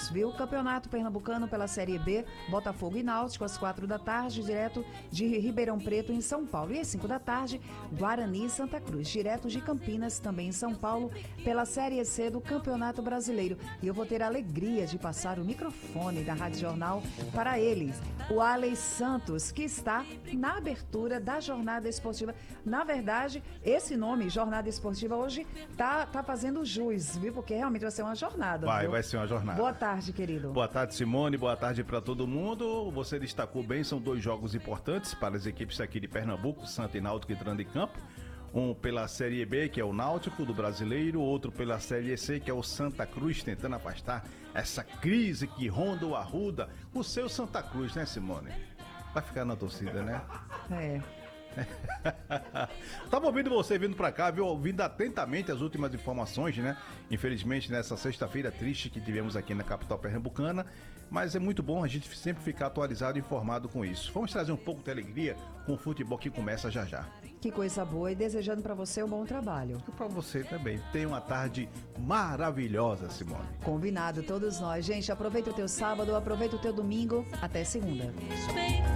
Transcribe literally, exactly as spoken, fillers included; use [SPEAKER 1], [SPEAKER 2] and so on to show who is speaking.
[SPEAKER 1] jogos, viu? Campeonato Pernambucano pela Série B, Botafogo e Náutico às quatro da tarde, direto de Ribeirão Preto em São Paulo. E às cinco da tarde, Guarani e Santa Cruz, direto de Campinas, também em São Paulo, pela Série C do Campeonato Brasileiro. E eu vou ter a alegria de passar o microfone da Rádio Jornal para eles, o Alex Santos, que está na abertura da Jornada Esportiva. Na verdade, esse nome, Jornada Esportiva, hoje tá, tá fazendo jus, viu? Porque realmente vai ser uma jornada.
[SPEAKER 2] Vai,
[SPEAKER 1] viu?
[SPEAKER 2] vai ser uma jornada.
[SPEAKER 1] Boa tarde, querido.
[SPEAKER 2] Boa tarde, Simone. Boa tarde para todo mundo. Você destacou bem, são dois jogos importantes para as equipes aqui de Pernambuco, Santa e Náutico entrando em campo. Um pela Série B, que é o Náutico do Brasileiro, outro pela Série C, que é o Santa Cruz, tentando afastar essa crise que ronda o Arruda. O seu Santa Cruz, né, Simone? Vai ficar na torcida, né?
[SPEAKER 1] É.
[SPEAKER 2] Tava ouvindo você vindo pra cá, viu? Ouvindo atentamente as últimas informações, né? Infelizmente, nessa sexta-feira triste que tivemos aqui na capital pernambucana, mas é muito bom a gente sempre ficar atualizado e informado com isso. Vamos trazer um pouco de alegria com o futebol que começa já já.
[SPEAKER 1] Que coisa boa, e desejando pra você um bom trabalho.
[SPEAKER 2] E pra você também. Tenha uma tarde maravilhosa, Simone.
[SPEAKER 1] Combinado, todos nós. Gente, aproveita o teu sábado, aproveita o teu domingo. Até segunda.